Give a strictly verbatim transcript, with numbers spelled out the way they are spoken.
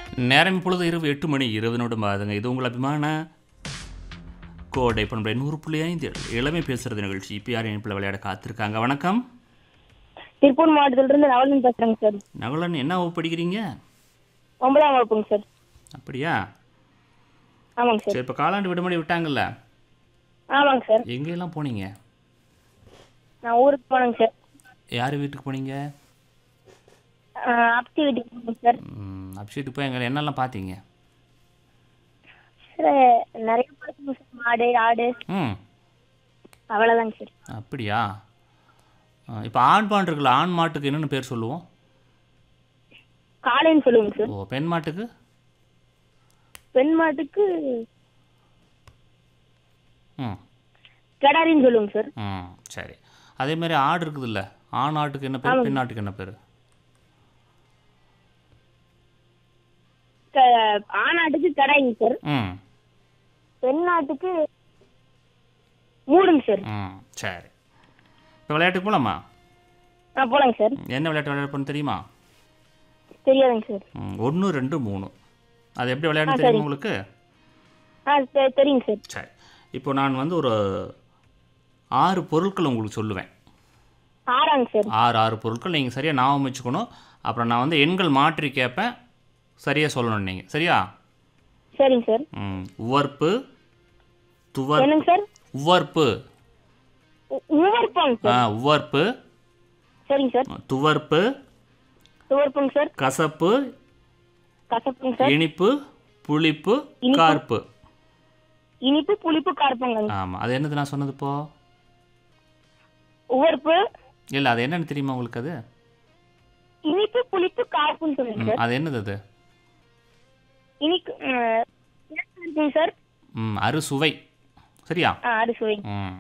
நேரம் இப்பொழுது இரவு எட்டு மணி இருபது நிமிடம் ஆகுதுங்க. இது உங்கள் அபிமான கோடை பண்புரை நூறு புள்ளி ஐந்து இளமை பேசுறது நிகழ்ச்சி. இப்போ யார் இணைப்பில் விளையாட காத்திருக்காங்க? வணக்கம். திருப்பூர் மாவட்டத்திலிருந்து நவலன் பேசுறேங்க சார். நவலன், என்ன வகுப்பு படிக்கிறீங்க? ஒன்பதாம் வகுப்புங்க சார். அப்படியா? ஆமாங்க சார். சரி, இப்போ காலாண்டு விடுமுறை விட்டாங்கல்ல, ஆமாங்க சார். எங்கெல்லாம் போனீங்க? நான் ஊருக்கு போனேங்க சார். யார் வீட்டுக்கு போனீங்க? அப்படி வீட்டுக்கு போனேங்க சார். அபிஷேட்டுக்கு போய் எங்களை என்னெல்லாம் பார்த்தீங்க? சார் நிறைய பார்த்துங்க சார். மாடு ஆடு ம் அவ்வளோதாங்க சார். அப்படியா? இப்போ ஆண் மாடு இருக்குல்ல, ஆண் மாட்டுக்கு என்னென்னு பேர் சொல்லுவோம்? காளைன்னு சொல்லுவோங்க சார். ஓ, பெண் மாட்டுக்கு? பெண் மாட்டுக்கு ம் கெடாரின்னு சொல்லுவோங்க சார். ம் சரி. அதே மாதிரி ஆடு இருக்குதுல்ல, ஆண் ஆட்டுக்கு என்ன பேர், பெண் ஆட்டுக்கு என்ன பேர்? ஆணாட்டுக்கு கடாய்ங்க சார். ம் பெண் நாட்டுக்கு மூடுங்க சார். ம் சரி. இப்போ விளையாட்டுக்கு போகலாமா? ஆ போலாங்க சார். என்ன விளையாட்டு விளையாடுன்னு தெரியுமா? தெரியாதுங்க சார். ம் ஒன்று ரெண்டு மூணு, அது எப்படி விளையாடணும் தெரியுமா உங்களுக்கு? ஆ தெ- தெரியுங்க சார். சரி. இப்போ நான் வந்து ஒரு ஆறு பொருட்கள் உங்களுக்கு சொல்லுவேன். ஆறாங்க சார். ஆறு ஆறு பொருட்கள் நீங்கள் சரியாக ஞாபகம் வச்சுக்கணும். அப்புறம் நான் வந்து எண்கள் மாற்றி கேட்பேன், சரியாக சொல்லணும் நீங்கள். சரியா? சரிங்க சார். ம் உவர்ப்பு, துவர் என்னங்க சார்? உவர்ப்பு உ- உவர்ப்பாங்க ஆ சார். உவர்ப்பு, சரிங்க சார். துவர்ப்பு, துவர்ப்புங்க சார். கசப்பு, கசப்புங்க சார். இனிப்பு, புளிப்பு, இனிப்பு. கார்ப்பு. இனிப்பு புளிப்பு கார்ப்புங்க. ஆமாம். அது என்னது நான் சொன்னது இப்போ? உவர்ப்பு இல்லை, அது என்னன்னு தெரியுமா உங்களுக்கு? அது இனிப்பு புளிப்பு கார்ப்புன்னு சொல்லுங்க ம், சார். அது என்னது அது? இனிக்கு இருக்குங்க சார். ம் அறுசுவை. சரியா? ஆ அறுசுவை. ம்